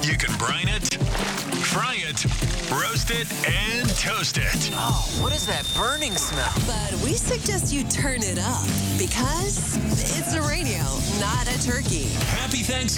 You can brine it, fry it, roast it, and toast it. Oh, what is that burning smell? But we suggest you turn it up because it's a radio, not a turkey. Happy Thanksgiving.